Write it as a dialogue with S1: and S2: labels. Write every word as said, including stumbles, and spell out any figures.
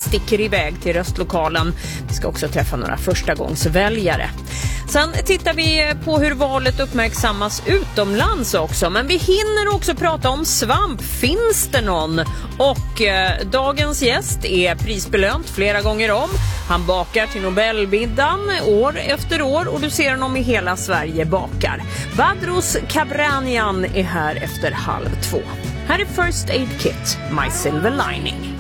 S1: sticker iväg till röstlokalen. Vi ska också träffa några förstagångsväljare. Sen tittar vi på hur valet uppmärksammas utomlands också. Men vi hinner också prata om svamp. Finns det någon? Och eh, dagens gäst är prisbelönt flera gånger om. Han bakar till Nobelmiddagen år efter år och du ser honom i hela Sverige bakar. Badros Kabranian är här efter halv två. Här är First Aid Kit, My Silver Lining.